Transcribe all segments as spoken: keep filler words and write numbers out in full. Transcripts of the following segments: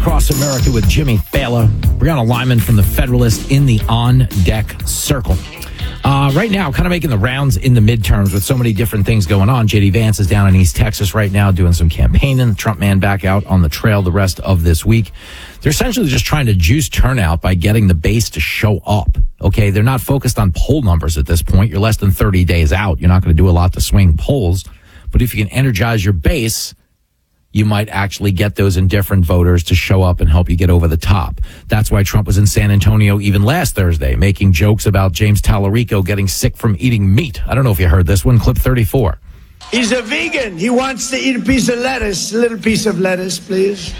Across America with Jimmy Fallon. Brianna Lyman from The Federalist in the on-deck circle. Uh, right now, kind of making the rounds in the midterms with so many different things going on. J D Vance is down in East Texas right now doing some campaigning. The Trump man back out on the trail the rest of this week. They're essentially just trying to juice turnout by getting the base to show up. Okay, they're not focused on poll numbers at this point. You're less than thirty days out. You're not going to do a lot to swing polls. But if you can energize your base, you might actually get those indifferent voters to show up and help you get over the top. That's why Trump was in San Antonio even last Thursday, making jokes about James Tallarico getting sick from eating meat. I don't know if you heard this one, clip thirty-four. He's a vegan. He wants to eat a piece of lettuce, a little piece of lettuce, please.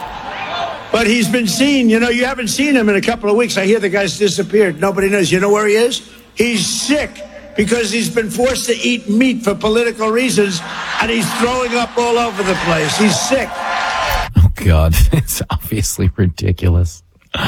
But he's been seen, you know, you haven't seen him in a couple of weeks. I hear the guy's disappeared. Nobody knows. You know where he is? He's sick because he's been forced to eat meat for political reasons, and he's throwing up all over the place. He's sick. Oh, God. It's obviously ridiculous.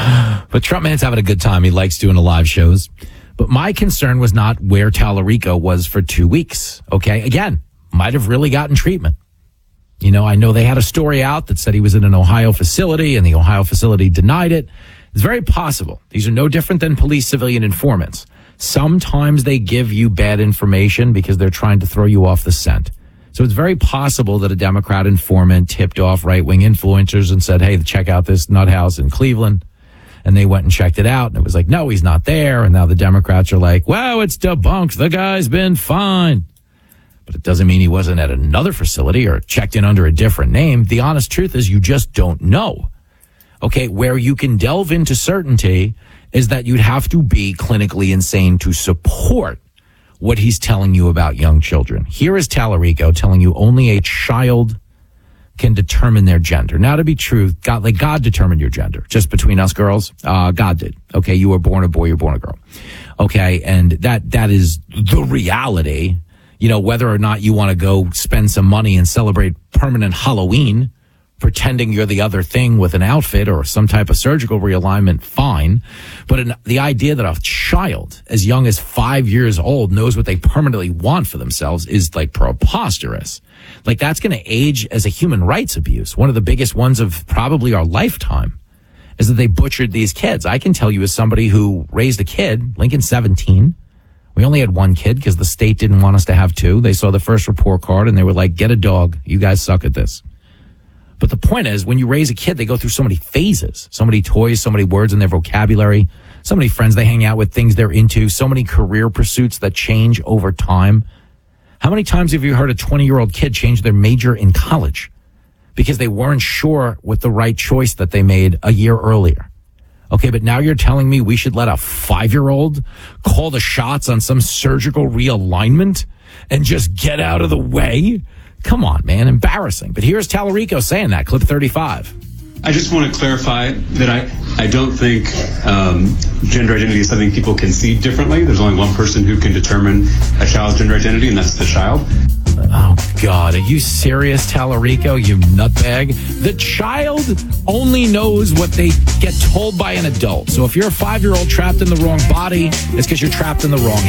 But Trump man's having a good time. He likes doing the live shows. But my concern was not where Tallarico was for two weeks. Okay? Again, might have really gotten treatment. You know, I know they had a story out that said he was in an Ohio facility, and the Ohio facility denied it. It's very possible. These are no different than police civilian informants. Sometimes they give you bad information because they're trying to throw you off the scent. So it's very possible that a Democrat informant tipped off right-wing influencers and said, hey, check out this nut house in Cleveland. And they went and checked it out. And it was like, no, he's not there. And now the Democrats are like, wow, it's debunked. The guy's been fine. But it doesn't mean he wasn't at another facility or checked in under a different name. The honest truth is you just don't know. Okay, where you can delve into certainty is that you'd have to be clinically insane to support what he's telling you about young children. Here is Tallarico telling you only a child can determine their gender. Now, to be true, God, like God determined your gender. Just between us girls, uh, God did. Okay, you were born a boy, you're born a girl. Okay, and that that is the reality. You know, whether or not you want to go spend some money and celebrate permanent Halloween, pretending you're the other thing with an outfit or some type of surgical realignment, fine. But in, the idea that a child as young as five years old knows what they permanently want for themselves is like preposterous. Like that's going to age as a human rights abuse. One of the biggest ones of probably our lifetime is that they butchered these kids. I can tell you as somebody who raised a kid, Lincoln's seventeen. We only had one kid because the state didn't want us to have two. They saw the first report card and they were like, get a dog. You guys suck at this. But the point is, when you raise a kid, they go through so many phases, so many toys, so many words in their vocabulary, so many friends they hang out with, things they're into, so many career pursuits that change over time. How many times have you heard a twenty-year-old kid change their major in college because they weren't sure with the right choice that they made a year earlier? Okay, but now you're telling me we should let a five-year-old call the shots on some surgical realignment and just get out of the way? Come on, man, embarrassing. But here's Tallarico saying that, clip thirty-five. I just want to clarify that I, I don't think um, gender identity is something people can see differently. There's only one person who can determine a child's gender identity, and that's the child. Oh, God, are you serious, Tallarico, you nutbag? The child only knows what they get told by an adult. So if you're a five-year-old trapped in the wrong body, it's because you're trapped in the wrong